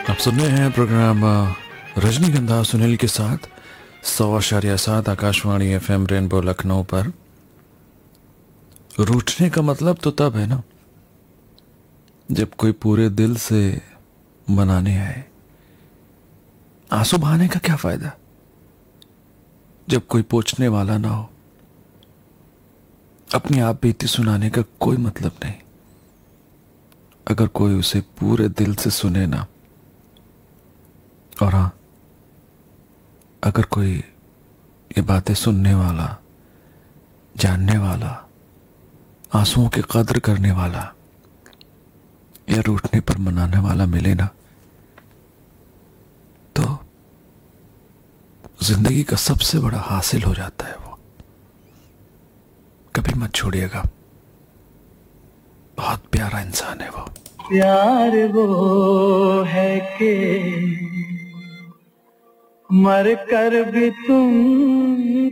आप सुन रहे हैं प्रोग्राम रजनीगंधा सुनील के साथ 100.7 आकाशवाणी एफएम रेनबो लखनऊ पर। रूठने का मतलब तो तब है ना जब कोई पूरे दिल से मनाने आए। आंसू बहाने का क्या फायदा जब कोई पूछने वाला ना हो। अपनी आप बीती सुनाने का कोई मतलब नहीं अगर कोई उसे पूरे दिल से सुने ना। और हाँ, अगर कोई ये बातें सुनने वाला, जानने वाला, आंसुओं की कद्र करने वाला या रूठने पर मनाने वाला मिले ना, तो जिंदगी का सबसे बड़ा हासिल हो जाता है वो। कभी मत छोड़िएगा, बहुत प्यारा इंसान है वो। प्यार वो है कि मर कर भी तुम